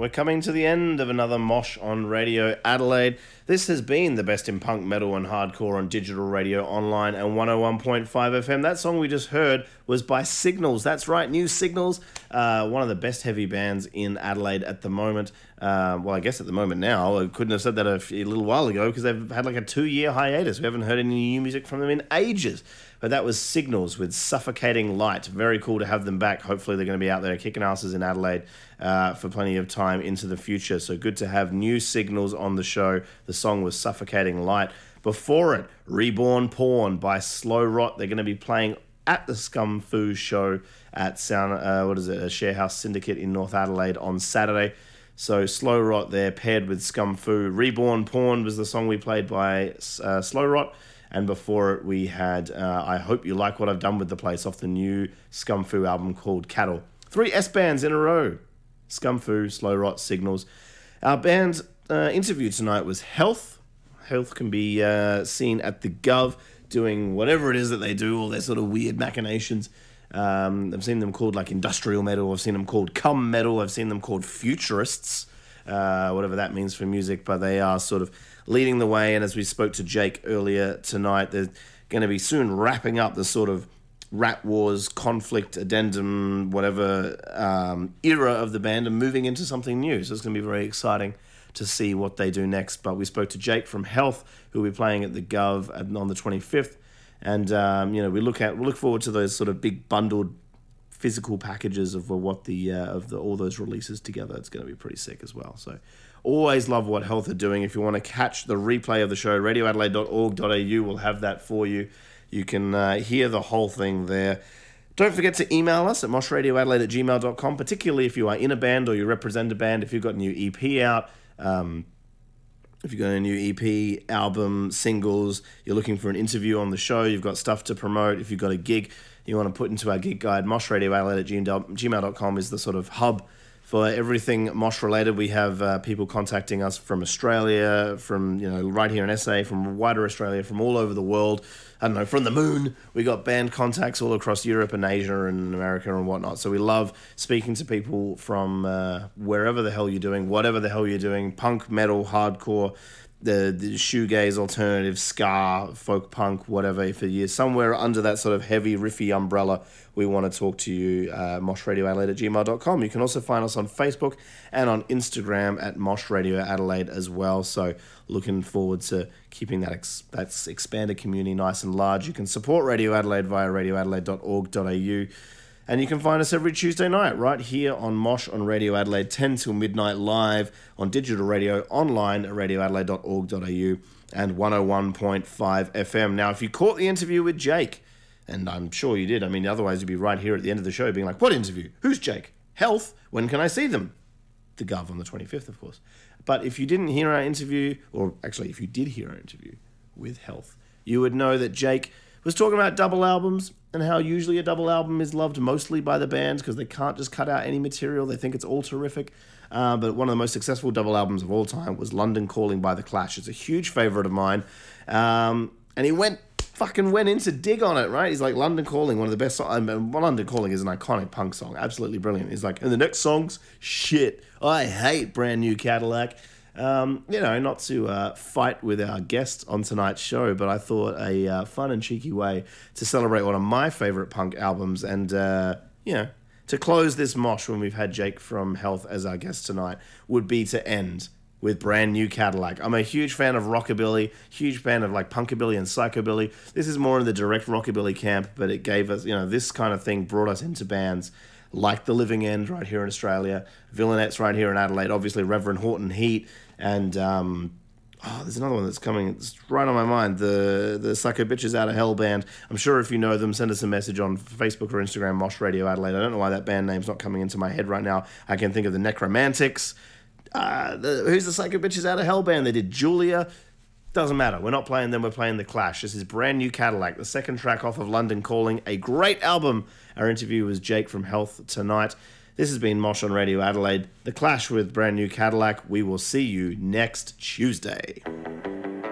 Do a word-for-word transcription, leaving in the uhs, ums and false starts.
we're coming to the end of another Mosh on Radio Adelaide. This has been the best in punk, metal and hardcore on digital radio, online and one oh one point five F M. That song we just heard was by Signals. That's right, New Signals, uh, one of the best heavy bands in Adelaide at the moment. Uh, well, I guess at the moment now. I couldn't have said that a, few, a little while ago because they've had like a two-year hiatus. We haven't heard any new music from them in ages. But that was Signals with Suffocating Light. Very cool to have them back. Hopefully they're going to be out there kicking asses in Adelaide uh, for plenty of time into the future. So good to have New Signals on the show. The song was Suffocating Light. Before it, Reborn Porn by Slow Rot. They're going to be playing at the Scum Foo show at Sound, uh, what is it, a Sharehouse Syndicate in North Adelaide on Saturday. So Slow Rot there paired with Scum Foo. Reborn Porn was the song we played by uh, Slow Rot. And before it, we had uh, I Hope You Like What I've Done With The Place off the new Scum Foo album called Cattle. Three S-bands in a row. Scum Foo, Slow Rot, Signals. Our band's uh, interview tonight was Health. Health can be uh, seen at the Gov doing whatever it is that they do, all their sort of weird machinations. Um, I've seen them called like industrial metal. I've seen them called cum metal. I've seen them called futurists, uh, whatever that means for music. But they are sort of leading the way, and as we spoke to Jake earlier tonight, they're going to be soon wrapping up the sort of Rat Wars, conflict, addendum, whatever um, era of the band and moving into something new. So it's going to be very exciting to see what they do next. But we spoke to Jake from Health, who will be playing at the Gov on the twenty-fifth, and um, you know we look at we look forward to those sort of big bundled physical packages of what the uh, of the all those releases together. It's going to be pretty sick as well. So always love what Health are doing. If you want to catch the replay of the show, radio adelaide dot org dot a u will have that for you. You can uh, hear the whole thing there. Don't forget to email us at mosh radio adelaide at gmail dot com, particularly if you are in a band or you represent a band, if you've got a new E P out, um, if you've got a new E P, album, singles, you're looking for an interview on the show, you've got stuff to promote, if you've got a gig you want to put into our gig guide, mosh radio adelaide at gmail dot com is the sort of hub for everything Mosh related. We have uh, people contacting us from Australia, from, you know, right here in S A, from wider Australia, from all over the world. I don't know, from the moon. We got band contacts all across Europe and Asia and America and whatnot. So we love speaking to people from uh, wherever the hell you're doing, whatever the hell you're doing, punk, metal, hardcore, the, the shoegaze, alternative, ska, folk punk, whatever. If you're somewhere under that sort of heavy, riffy umbrella, we want to talk to you, uh, mosh radio adelaide at gmail dot com. You can also find us on Facebook and on Instagram at Mosh Radio Adelaide as well. So looking forward to keeping that ex- that expanded community nice and large. You can support Radio Adelaide via radio adelaide dot org dot a u. And you can find us every Tuesday night right here on Mosh on Radio Adelaide, ten till midnight, live on digital radio, online at radio adelaide dot org dot a u and one oh one point five F M. Now, if you caught the interview with Jake, and I'm sure you did, I mean, otherwise you'd be right here at the end of the show being like, what interview? Who's Jake? Health? When can I see them? The Gov on the twenty-fifth, of course. But if you didn't hear our interview, or actually if you did hear our interview with Health, you would know that Jake was talking about double albums and how usually a double album is loved mostly by the bands because they can't just cut out any material. They think it's all terrific. Uh, but one of the most successful double albums of all time was London Calling by The Clash. It's a huge favourite of mine. Um, and he went fucking went in to dig on it, right? He's like, London Calling, one of the best songs. I mean, London Calling is an iconic punk song. Absolutely brilliant. He's like, and the next song's shit. I hate Brand New Cadillac. Um, you know, not to uh, fight with our guest on tonight's show, but I thought a uh, fun and cheeky way to celebrate one of my favourite punk albums and, uh, you know, to close this mosh when we've had Jake from Health as our guest tonight would be to end with Brand New Cadillac. I'm a huge fan of rockabilly, huge fan of like punkabilly and psychobilly. This is more in the direct rockabilly camp, but it gave us, you know, this kind of thing brought us into bands like The Living End right here in Australia, Villainettes right here in Adelaide, obviously Reverend Horton Heat, and um, oh, there's another one that's coming, it's right on my mind, the the Psycho Bitches Out of Hell band. I'm sure if you know them, send us a message on Facebook or Instagram, Mosh Radio Adelaide. I don't know why that band name's not coming into my head right now. I can think of the Necromantics. Uh, the, who's the Psycho Bitches Out of Hell band? They did Julia. Doesn't matter. We're not playing them. We're playing The Clash. This is Brand New Cadillac, the second track off of London Calling. A great album. Our interview was Jake from Health tonight. This has been Mosh on Radio Adelaide. The Clash with Brand New Cadillac. We will see you next Tuesday.